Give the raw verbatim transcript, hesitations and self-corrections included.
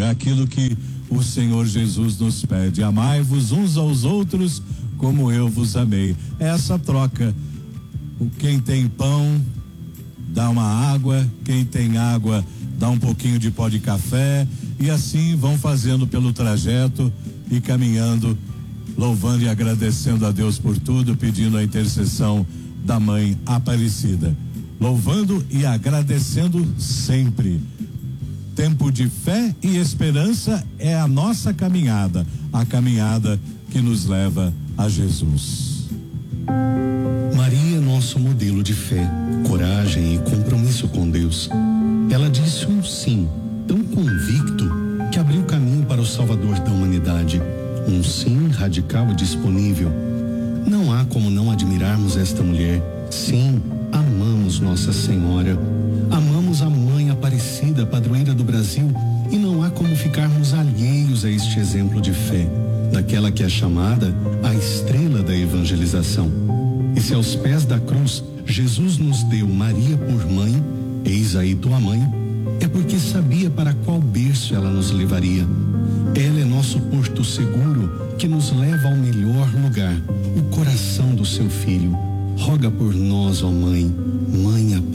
É aquilo que o Senhor Jesus nos pede: amai-vos uns aos outros como eu vos amei. É essa troca. Quem tem pão dá uma água, quem tem água dá um pouquinho de pó de café, e assim vão fazendo pelo trajeto e caminhando, louvando e agradecendo a Deus por tudo, pedindo a intercessão da Mãe Aparecida. Louvando e agradecendo sempre. Tempo de fé e esperança é a nossa caminhada, a caminhada que nos leva a Jesus. Maria é nosso modelo de fé, coragem e compromisso com Deus. Ela disse um sim tão convicto que abriu caminho para o Salvador da humanidade. Um sim radical e disponível. Não há como não admirarmos esta mulher. Sim, amamos Nossa Senhora. Amamos a Mãe Aparecida, padroeira do Brasil, e não há como ficarmos alheios a este exemplo de fé, daquela que é chamada a estrela da evangelização. E se aos pés da cruz Jesus nos deu Maria por mãe, eis aí tua mãe, é porque sabia para qual berço ela nos levaria. Ela é nosso porto seguro que nos leva ao melhor lugar, o coração do seu filho. Roga por nós, ó Mãe, Mãe